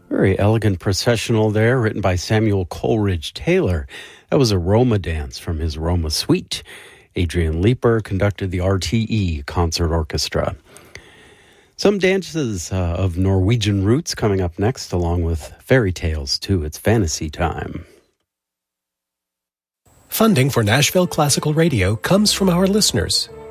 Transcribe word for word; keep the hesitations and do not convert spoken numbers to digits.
Very elegant processional there, written by Samuel Coleridge Taylor. That was a Roma dance from his Roma Suite. Adrian Leeper conducted the R T E Concert Orchestra. Some dances uh, of Norwegian roots coming up next, along with fairy tales, too. It's fantasy time. Funding for Nashville Classical Radio comes from our listeners.